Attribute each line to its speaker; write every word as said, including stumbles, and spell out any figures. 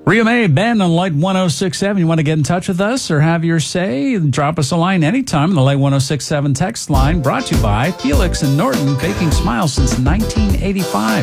Speaker 1: Ria Mae, Ben on Light one oh six point seven. You want to get in touch with us or have your say? Drop us a line anytime on the Light one oh six point seven text line, brought to you by Felix and Norton, baking smiles since nineteen eighty-five.